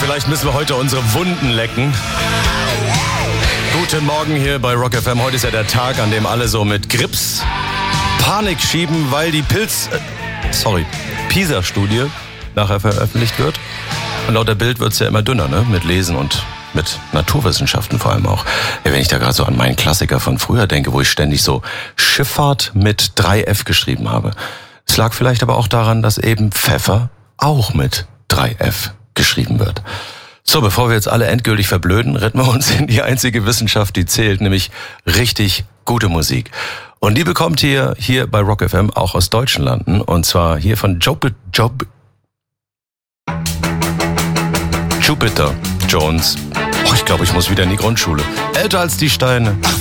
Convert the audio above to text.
Vielleicht müssen wir heute unsere Wunden lecken. Guten Morgen hier bei Rock FM. Heute ist ja der Tag, an dem alle so mit Grips Panik schieben, weil die PISA-Studie nachher veröffentlicht wird. Und laut der Bild wird es ja immer dünner, ne? Mit Lesen und mit Naturwissenschaften vor allem auch. Ja, wenn ich da gerade so an meinen Klassiker von früher denke, wo ich ständig so Schifffahrt mit 3F geschrieben habe. Es lag vielleicht aber auch daran, dass eben Pfeffer auch mit 3F geschrieben wird. So, bevor wir jetzt alle endgültig verblöden, retten wir uns in die einzige Wissenschaft, die zählt, nämlich richtig gute Musik. Und die bekommt ihr hier bei Rock FM auch aus deutschen Landen. Und zwar hier von Jupiter Jones. Oh, ich glaube, ich muss wieder in die Grundschule. Älter als die Steine.